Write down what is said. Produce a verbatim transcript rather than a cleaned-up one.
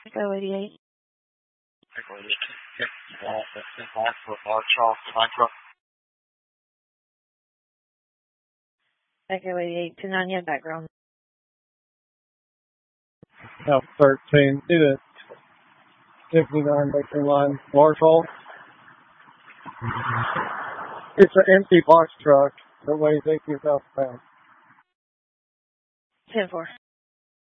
Echo eighty-eight. Echo eighty-eight. Yep. Wall, that's wall for Marshall, line truck. Echo eighty-eight, two nine, yeah, background. F thirteen, see the fifty-nine Baker line, Marshall. It's an empty box truck that weighs eighteen thousand pounds. ten four.